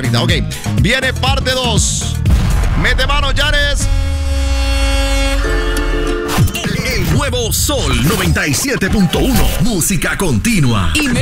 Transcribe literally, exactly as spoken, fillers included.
ahorita. Ok, viene parte dos. Mete mano, Yanes. El nuevo Sol noventa y siete punto uno. Música continua. Y